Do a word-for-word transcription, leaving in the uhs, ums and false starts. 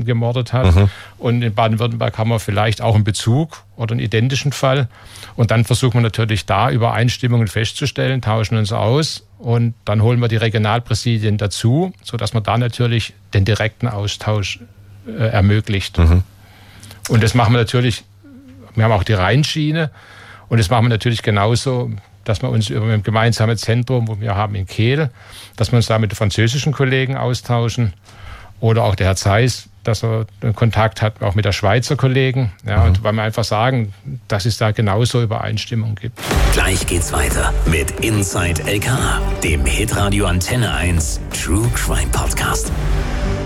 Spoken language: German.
gemordet hat. Mhm. Und in Baden-Württemberg haben wir vielleicht auch einen Bezug oder einen identischen Fall. Und dann versuchen wir natürlich da Übereinstimmungen festzustellen, tauschen uns aus und dann holen wir die Regionalpräsidien dazu, sodass man da natürlich den direkten Austausch äh, ermöglicht. Mhm. Und das machen wir natürlich, wir haben auch die Rheinschiene und das machen wir natürlich genauso, dass wir uns über ein gemeinsames Zentrum, wo wir haben in Kehl, dass wir uns da mit den französischen Kollegen austauschen oder auch der Herr Zeiss, dass er einen Kontakt hat, auch mit der Schweizer Kollegen. Ja, mhm. Und weil wir einfach sagen, dass es da genauso Übereinstimmung gibt. Gleich geht's weiter mit Inside L K A, dem Hitradio Antenne eins True Crime Podcast.